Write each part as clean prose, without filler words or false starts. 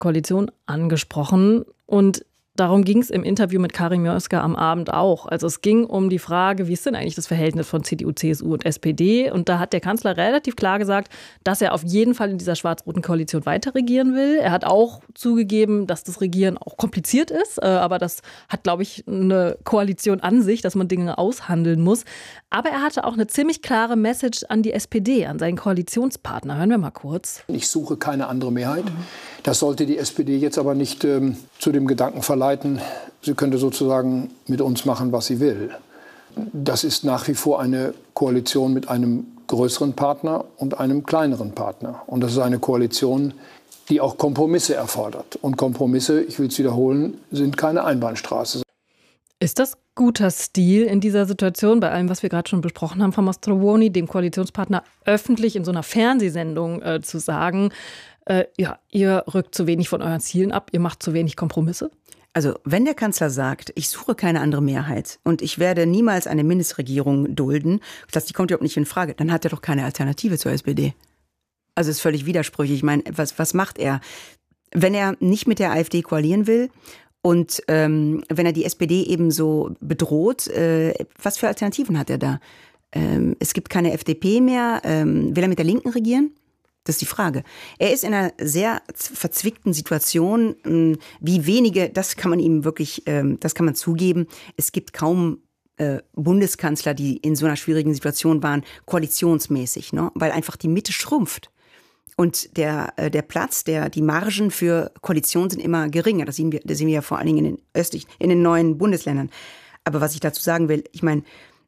Koalition angesprochen und darum ging es im Interview mit Karin Mioska am Abend auch. Also es ging um die Frage, wie ist denn eigentlich das Verhältnis von CDU, CSU und SPD? Und da hat der Kanzler relativ klar gesagt, dass er auf jeden Fall in dieser schwarz-roten Koalition weiter regieren will. Er hat auch zugegeben, dass das Regieren auch kompliziert ist. Aber das hat, glaube ich, eine Koalition an sich, dass man Dinge aushandeln muss. Aber er hatte auch eine ziemlich klare Message an die SPD, an seinen Koalitionspartner. Hören wir mal kurz. Ich suche keine andere Mehrheit. Das sollte die SPD jetzt aber nicht zu dem Gedanken verleiten, sie könnte sozusagen mit uns machen, was sie will. Das ist nach wie vor eine Koalition mit einem größeren Partner und einem kleineren Partner. Und das ist eine Koalition, die auch Kompromisse erfordert. Und Kompromisse, ich will es wiederholen, sind keine Einbahnstraße. Ist das guter Stil in dieser Situation, bei allem, was wir gerade schon besprochen haben, von Mastrobuoni, dem Koalitionspartner, öffentlich in so einer Fernsehsendung zu sagen, ja, ihr rückt zu wenig von euren Zielen ab, ihr macht zu wenig Kompromisse? Also wenn der Kanzler sagt, ich suche keine andere Mehrheit und ich werde niemals eine Mindestregierung dulden, die kommt überhaupt nicht in Frage, dann hat er doch keine Alternative zur SPD. Also es ist völlig widersprüchlich. Ich meine, was macht er? Wenn er nicht mit der AfD koalieren will und wenn er die SPD eben so bedroht, was für Alternativen hat er da? Es gibt keine FDP mehr. Will er mit der Linken regieren? Das ist die Frage. Er ist in einer sehr verzwickten Situation, wie wenige, das kann man ihm wirklich, das kann man zugeben. Es gibt kaum Bundeskanzler, die in so einer schwierigen Situation waren, koalitionsmäßig, ne? Weil einfach die Mitte schrumpft. Und der Platz, die Margen für Koalition sind immer geringer. Das sehen wir ja vor allen Dingen in den neuen Bundesländern. Aber was ich dazu sagen will, ich meine,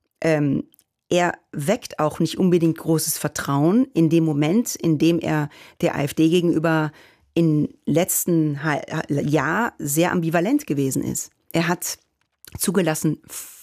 er weckt auch nicht unbedingt großes Vertrauen in dem Moment, in dem er der AfD gegenüber im letzten Jahr sehr ambivalent gewesen ist. Er hat zugelassen,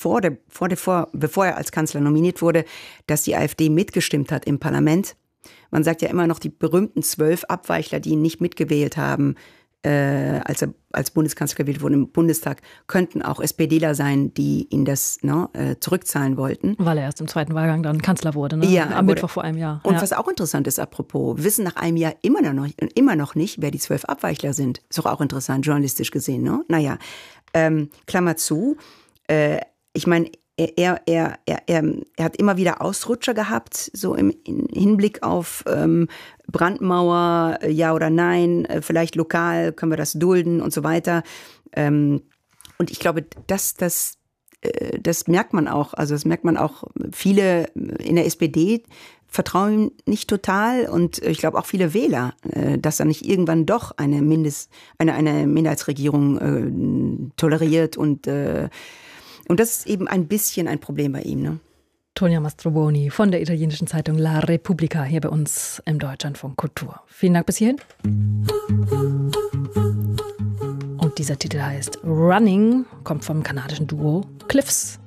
bevor er als Kanzler nominiert wurde, dass die AfD mitgestimmt hat im Parlament. Man sagt ja immer noch, die berühmten 12 Abweichler, die ihn nicht mitgewählt haben, als er als Bundeskanzler gewählt wurde im Bundestag, könnten auch SPDler sein, die ihn das zurückzahlen wollten. Weil er erst im zweiten Wahlgang dann Kanzler wurde, ne? Ja, am Mittwoch vor einem Jahr. Und was auch interessant ist, apropos, wir wissen nach einem Jahr immer noch nicht, wer die 12 Abweichler sind. Ist doch auch interessant, journalistisch gesehen, ne? Naja, Klammer zu, ich meine, er hat immer wieder Ausrutscher gehabt, so im Hinblick auf Brandmauer, ja oder nein, vielleicht lokal können wir das dulden und so weiter. Und ich glaube, das merkt man auch. Also das merkt man auch, viele in der SPD vertrauen ihm nicht total und ich glaube auch viele Wähler, dass er nicht irgendwann doch eine Minderheitsregierung toleriert und das ist eben ein bisschen ein Problem bei ihm, ne? Tonia Mastrobuoni von der italienischen Zeitung La Repubblica hier bei uns im Deutschlandfunk Kultur. Vielen Dank bis hierhin. Und dieser Titel heißt Running, kommt vom kanadischen Duo Cliffs.